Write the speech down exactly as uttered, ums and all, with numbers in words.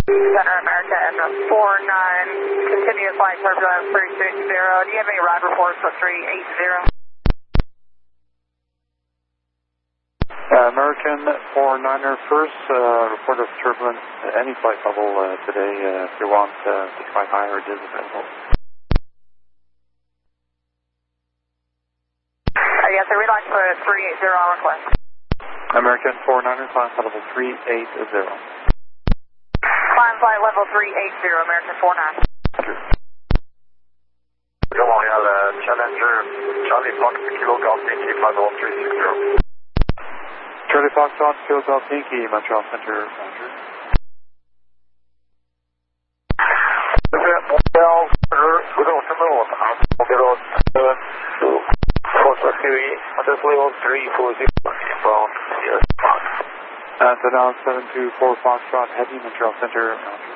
Center American four nine, continuous line turbulence three six zero. Do you have any ride reports for three eight zero? Uh, American four niner first, uh, report of turbulence at any flight level uh, today. Uh, if you want uh, to fly higher, it is available. Uh, yes, sir, we'd like to put three eight zero on request. American four niner, climb flight level three eight zero. Climb flight level three eight zero, American four nine. Montreal, uh, Challenger, Charlie Fox, Kilo Golf Yankee, flight level three six zero. Charlie Fox, Kilo Golf Yankee, Montreal Center, Roger. Montreal, good afternoon. I'm Montreal seven two four three, address level three four zero, from Sierra Fox. Uh, so now seven two four Foxtrot, heavy Montreal Center, Roger.